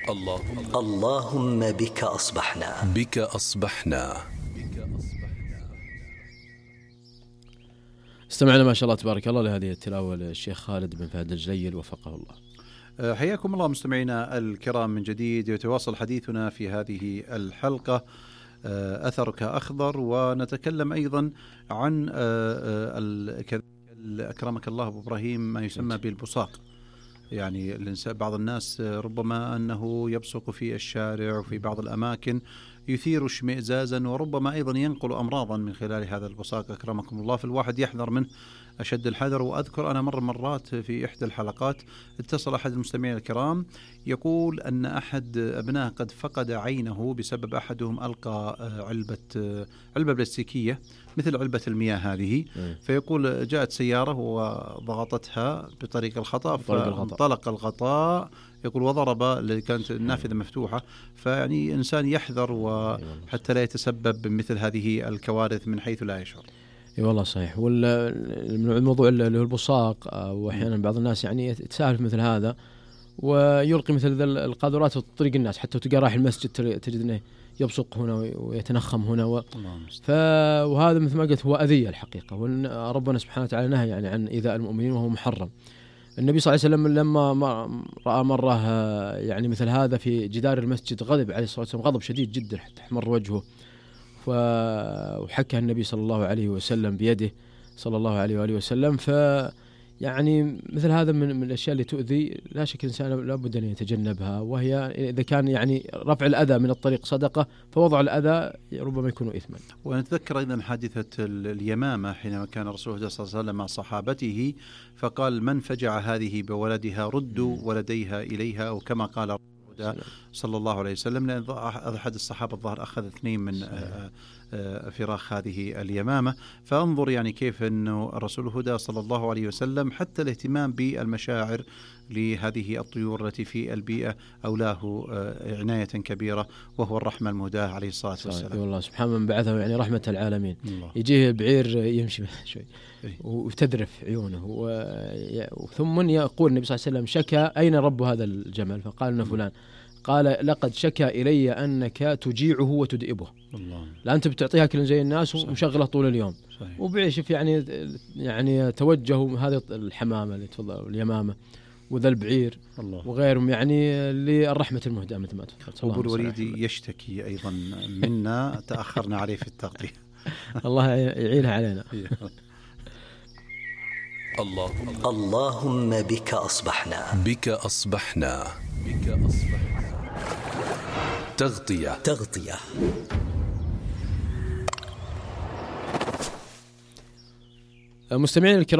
اللهم بك أصبحنا. بك أصبحنا. استمعنا ما شاء الله تبارك الله لهذه التلاوة للشيخ خالد بن فهد الجليل وفقه الله. حياكم الله مستمعينا الكرام من جديد. يتواصل حديثنا في هذه الحلقة أثرك أخضر، ونتكلم أيضا عن أكرمك الله أبو إبراهيم ما يسمى بالبصاق. يعني الإنسان بعض الناس ربما أنه يبصق في الشارع وفي بعض الأماكن يثير اشمئزازا، وربما أيضا ينقل أمراضا من خلال هذا البصاق أكرمكم الله، فالواحد يحذر منه أشد الحذر. وأذكر أنا مرات في إحدى الحلقات اتصل أحد المستمعين الكرام يقول أن أحد أبنائه قد فقد عينه بسبب أحدهم ألقى علبة بلاستيكية مثل علبة المياه هذه، فيقول جاءت سيارة وضغطتها بطريق الخطأ فانطلق الغطاء، يقول وضرب اللي كانت النافذة مفتوحة. فيعني إنسان يحذر وحتى لا يتسبب بمثل هذه الكوارث من حيث لا يشعر. اي والله صحيح. والموضوع اللي هو البصاق، واحيانا بعض الناس يعني يتساهل في مثل هذا ويلقي مثل القاذورات في طريق الناس، حتى تلقى رايح المسجد تجد انه يبصق هنا ويتنخم هنا وهذا مثل ما قلت هو أذية الحقيقة، وربنا سبحانه وتعالى نهى يعني عن إيذاء المؤمنين وهو محرم. النبي صلى الله عليه وسلم لما رأى مرة يعني مثل هذا في جدار المسجد غضب عليه الصلاة والسلام غضب شديد جدا حتى احمر وجهه، وحكى النبي صلى الله عليه وسلم بيده صلى الله عليه وآله وسلم. يعني مثل هذا من الأشياء اللي تؤذي لا شك الإنسان لابد أن يتجنبها، وهي إذا كان يعني رفع الأذى من الطريق صدقة فوضع الأذى ربما يكون إثما. ونتذكر أيضا حادثة اليمامة حينما كان رسول الله صلى الله عليه وسلم مع صحابته فقال من فجع هذه بولدها ردوا ولديها إليها، أو كما قال صلى الله عليه وسلم، لأن أحد الصحابة الظاهر أخذ 2 من فراخ هذه اليمامة. فانظر يعني كيف أنه الرسول هدى صلى الله عليه وسلم حتى الاهتمام بالمشاعر لهذه الطيور التي في البيئة أولاه عناية كبيرة، وهو الرحمة المهداة عليه الصلاة والسلام. والله سبحان من بعثه يعني رحمة العالمين. يجيه بعير يمشي شوي وتذرف عيونه ثم يقول النبي صلى الله عليه وسلم شكى أين رب هذا الجمل؟ فقال إنه فلان. قال لقد شكى إلي أنك تجيعه وتدئبه. لا أنت بتعطيها كل زي الناس ومشغله طول اليوم. وبعيشف يعني توجهوا هذه الحمامة اللي تفضل اليمامة وذا البعير وغيرهم يعني للرحمة المهداة مثل ما تفضلت. أبو الوليد يشتكي أيضا منا تأخرنا عليه في التغطية. الله يعينها علينا. اللهم بك أصبحنا. بك أصبحنا. تغطية. مستمعين الكرام